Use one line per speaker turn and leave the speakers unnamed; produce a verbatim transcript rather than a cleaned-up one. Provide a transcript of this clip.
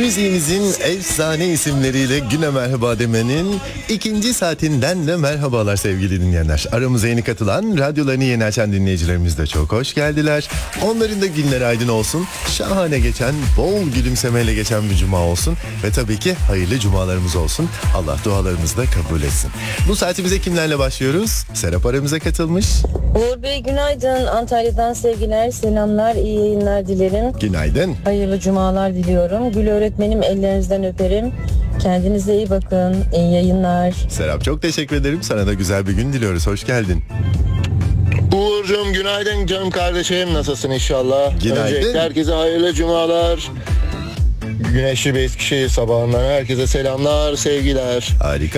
müziğimizin efsane isimleriyle güne merhaba demenin ikinci saatinden de merhabalar sevgili dinleyenler. Aramıza yeni katılan, radyolarını yeni açan dinleyicilerimiz de çok hoş geldiler. Onların da günleri aydın olsun, şahane geçen, bol gülümsemeyle geçen bir cuma olsun ve tabii ki hayırlı cumalarımız olsun. Allah dualarımızı da kabul etsin. Bu saatimize kimlerle başlıyoruz? Serap aramıza katılmış.
Uğur Bey günaydın. Antalya'dan sevgiler, selamlar, iyi yayınlar dilerim.
Günaydın.
Hayırlı cumalar diliyorum. Gül öğretmenim, ellerinizden öperim. Kendinize iyi bakın. İyi yayınlar.
Serap çok teşekkür ederim. Sana da güzel bir gün diliyoruz. Hoş geldin.
Uğur'cum günaydın canım kardeşim, nasılsın inşallah?
Günaydın.
Öncelikle herkese hayırlı cumalar. Güneşli bir Eskişehir sabahından herkese selamlar, sevgiler.
Harika.